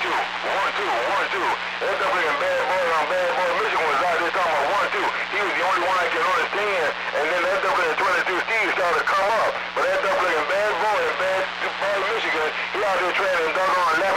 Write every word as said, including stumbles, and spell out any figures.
two, one, two, one, two. That definitely bad boy on bad boy Michigan was out there talking about one, two. He was the only one I can understand. And then that definitely twenty-two Steve started to come up. But that definitely bad boy and bad boy Michigan, he out there training doggone left